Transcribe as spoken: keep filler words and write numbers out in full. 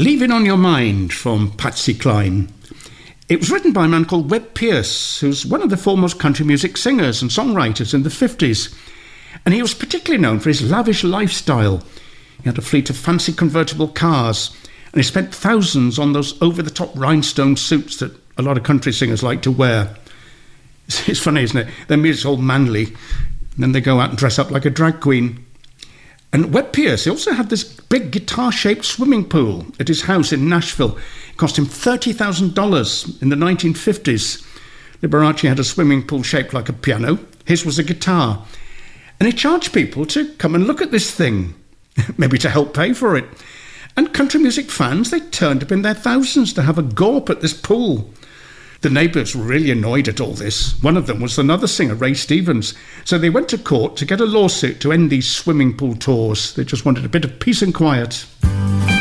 Leaving on Your Mind from Patsy Cline. It was written by a man called Webb Pierce, who's one of the foremost country music singers and songwriters in the fifties. And he was particularly known for his lavish lifestyle. He had a fleet of fancy convertible cars, and he spent thousands on those over-the-top rhinestone suits that a lot of country singers like to wear. It's funny, isn't it? Their music's all manly, and then they go out and dress up like a drag queen. And Webb Pierce, he also had this big guitar-shaped swimming pool at his house in Nashville. It cost him thirty thousand dollars in the nineteen fifties. Liberace had a swimming pool shaped like a piano. His was a guitar. And he charged people to come and look at this thing, maybe to help pay for it. And country music fans, they turned up in their thousands to have a gawp at this pool. The neighbours were really annoyed at all this. One of them was another singer, Ray Stevens. So they went to court to get a lawsuit to end these swimming pool tours. They just wanted a bit of peace and quiet.